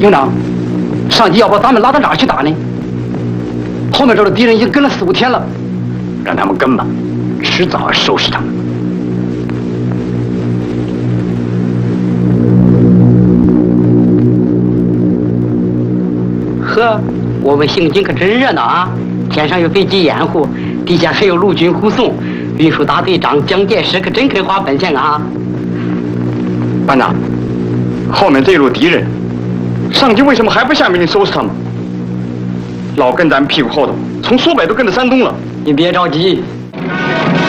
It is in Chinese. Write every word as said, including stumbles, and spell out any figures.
营长，上级要把咱们拉到哪儿去打呢？后面这个敌人已经跟了四五天了， 让他们跟吧，迟早要收拾他们。 呵，我们行军可真热闹啊！天上有飞机掩护，地下还有陆军护送，运输大队长蒋介石可真肯花本钱啊！ 班长，后面这一路敌人，上级为什么还不下命令收拾他们？老跟咱们屁股后头，从苏北都跟到山东了。 你别着急，